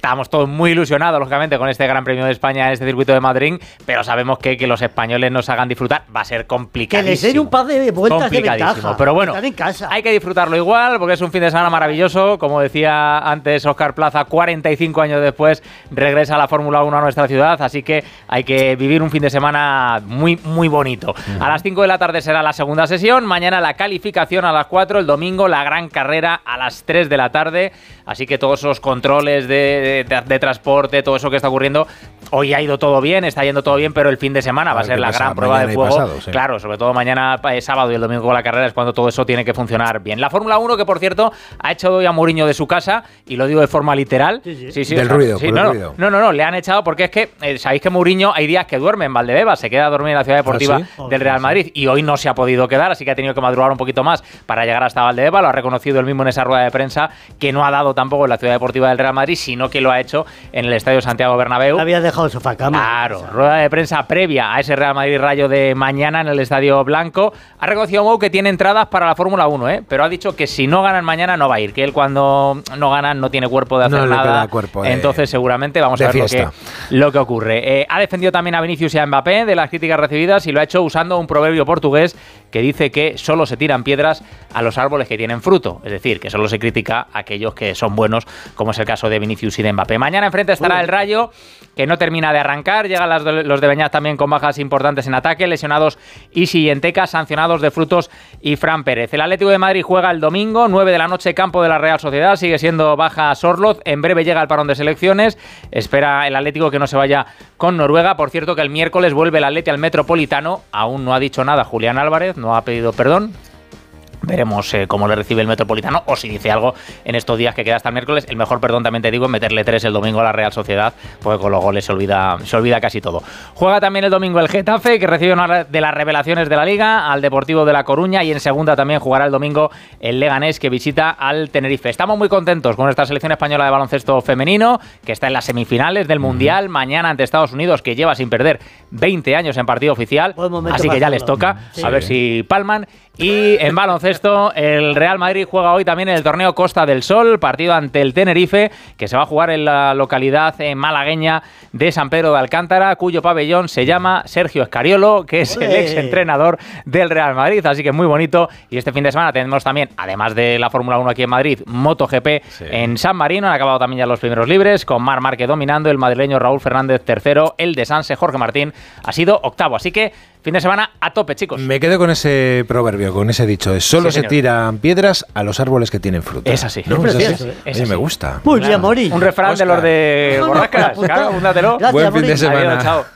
estábamos todos muy ilusionados, lógicamente, con este Gran Premio de España en este circuito de Madrid, pero sabemos que los españoles nos hagan disfrutar va a ser complicadísimo. Que les den un par de vueltas de ventaja. Pero bueno, están en casa. Hay que disfrutarlo igual, porque es un fin de semana maravilloso. Como decía antes Óscar Plaza, 45 años después regresa a la Fórmula 1 a nuestra ciudad, así que hay que vivir un fin de semana muy, muy bonito. A las 5 de la tarde será la segunda sesión, mañana la calificación a las 4, el domingo la gran carrera a las 3 de la tarde, así que todos esos controles de transporte, todo eso que está ocurriendo, hoy ha ido todo bien, está yendo todo bien, pero el fin de semana va a ser la gran prueba de fuego. Pasado, sí. Claro, sobre todo mañana, sábado y el domingo con la carrera es cuando todo eso tiene que funcionar bien. La Fórmula 1, que por cierto, ha echado hoy a Mourinho de su casa, y lo digo de forma literal. Sí, del ruido, sí, ruido. No, le han echado porque es que, sabéis que Mourinho hay días que duerme en Valdebebas, se queda a dormir en la ciudad deportiva del Real Madrid, y hoy no se ha podido quedar, así que ha tenido que madrugar un poquito más para llegar hasta Valdebebas. Lo ha reconocido él mismo en esa rueda de prensa, que no ha dado tampoco en la ciudad deportiva del Real Madrid, sino que lo ha hecho en el Estadio Santiago Bernabéu. Había dejado el sofá cama. Claro, rueda de prensa previa a ese Real Madrid-Rayo de mañana en el Estadio Blanco. Ha reconocido Mou que tiene entradas para la Fórmula 1, pero ha dicho que si no ganan mañana no va a ir, que él cuando no ganan no tiene cuerpo de hacer nada. Entonces seguramente vamos a ver lo que ocurre. Ha defendido también a Vinicius y a Mbappé de las críticas recibidas, y lo ha hecho usando un proverbio portugués que dice que solo se tiran piedras a los árboles que tienen fruto, es decir, que solo se critica a aquellos que son buenos, como es el caso de Vinicius y de Mbappé. Mañana enfrente estará el Rayo, que no termina de arrancar. Llegan los de Beñat también con bajas importantes en ataque, lesionados Isi y Enteca, sancionados de Frutos y Fran Pérez. El Atlético de Madrid juega el domingo, 9 de la noche, campo de la Real Sociedad. Sigue siendo baja Sorloth, en breve llega el parón de selecciones. Espera el Atlético que no se vaya con Noruega. Por cierto, que el miércoles vuelve el Atleti al Metropolitano. Aún no ha dicho nada Julián Álvarez, no ha pedido perdón. Veremos cómo le recibe el Metropolitano, o si dice algo en estos días que queda hasta el miércoles. El mejor perdón, también te digo, es meterle 3 el domingo a la Real Sociedad, porque con los goles se olvida casi todo. Juega también el domingo el Getafe, que recibe una de las revelaciones de la Liga, al Deportivo de La Coruña, y en segunda también jugará el domingo el Leganés, que visita al Tenerife. Estamos muy contentos con nuestra selección española de baloncesto femenino, que está en las semifinales del Mundial, mañana ante Estados Unidos, que lleva sin perder 20 años en partido oficial, así que ya les toca, a ver si palman. Y en baloncesto, el Real Madrid juega hoy también en el torneo Costa del Sol, partido ante el Tenerife, que se va a jugar en la localidad malagueña de San Pedro de Alcántara, cuyo pabellón se llama Sergio Escariolo, que es el exentrenador del Real Madrid, así que muy bonito. Y este fin de semana tenemos también, además de la Fórmula 1 aquí en Madrid, MotoGP en San Marino. Han acabado también ya los primeros libres, con Marc Márquez dominando, el madrileño Raúl Fernández tercero, el de Sanse Jorge Martín ha sido octavo. Así que fin de semana a tope, chicos. Me quedo con ese proverbio, con ese dicho. Solo se tiran piedras a los árboles que tienen fruta. Es así. ¿No? Es así. Oye, me gusta. Muy bien, Mori. Un refrán de los de borrascas. Claro, úndatelo. Buen fin de semana. Adiós, chao.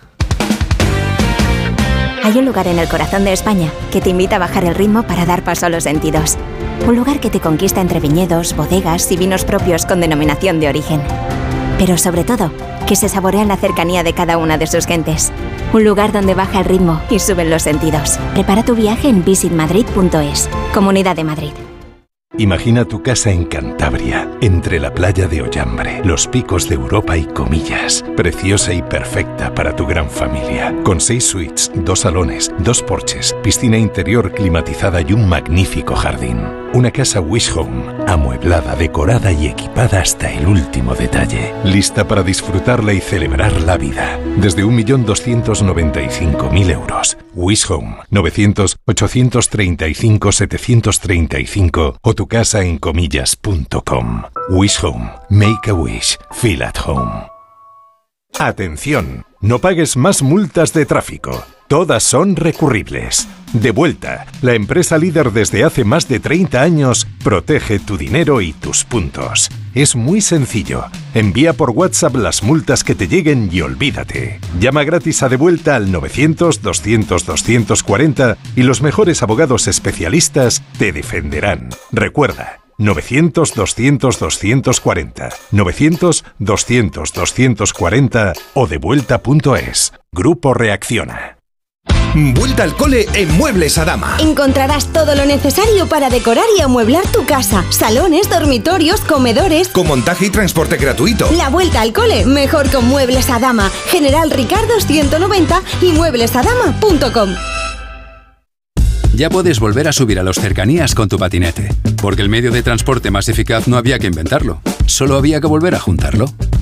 Hay un lugar en el corazón de España que te invita a bajar el ritmo para dar paso a los sentidos. Un lugar que te conquista entre viñedos, bodegas y vinos propios con denominación de origen. Pero sobre todo, que se saborea en la cercanía de cada una de sus gentes. Un lugar donde baja el ritmo y suben los sentidos. Prepara tu viaje en visitmadrid.es. Comunidad de Madrid. Imagina tu casa en Cantabria, entre la playa de Ollambre, los picos de Europa y Comillas. Preciosa y perfecta para tu gran familia. Con 6 suites, 2 salones, 2 porches, piscina interior climatizada y un magnífico jardín. Una casa Wish Home, amueblada, decorada y equipada hasta el último detalle. Lista para disfrutarla y celebrar la vida. Desde 1.295.000 euros. Wish Home, 900-835-735 o tu casa en comillas.com. Wish Home. Make a wish. Feel at home. Atención, no pagues más multas de tráfico. Todas son recurribles. Devuelta, la empresa líder desde hace más de 30 años, protege tu dinero y tus puntos. Es muy sencillo. Envía por WhatsApp las multas que te lleguen y olvídate. Llama gratis a Devuelta al 900-200-240 y los mejores abogados especialistas te defenderán. Recuerda, 900-200-240, 900-200-240 o devuelta.es. Grupo Reacciona. Vuelta al cole en Muebles Adama. Encontrarás todo lo necesario para decorar y amueblar tu casa. Salones, dormitorios, comedores. Con montaje y transporte gratuito. La vuelta al cole, mejor con Muebles Adama. General Ricardo 190 y mueblesadama.com. Ya puedes volver a subir a los cercanías con tu patinete, porque el medio de transporte más eficaz no había que inventarlo, solo había que volver a juntarlo.